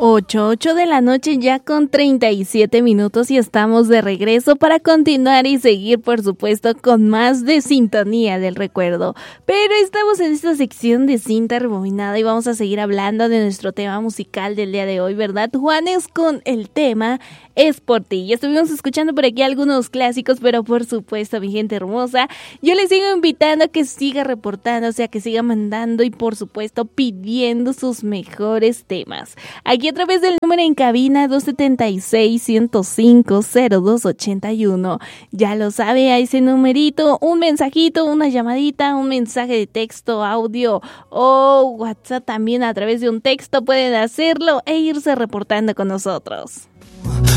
8 de la noche ya con 37 minutos y estamos de regreso para continuar y seguir, por supuesto, con más de Sintonía del Recuerdo. Pero estamos en esta sección de cinta rebobinada y vamos a seguir hablando de nuestro tema musical del día de hoy, ¿verdad, Juanes? Con el tema Es por ti. Ya estuvimos escuchando por aquí algunos clásicos, pero por supuesto, mi gente hermosa, yo les sigo invitando a que siga reportándose, a que siga mandando y por supuesto pidiendo sus mejores temas. Aquí a través del número en cabina 276-105-0281. Ya lo sabe, a ese numerito, un mensajito, una llamadita, un mensaje de texto, audio o WhatsApp también a través de un texto pueden hacerlo e irse reportando con nosotros.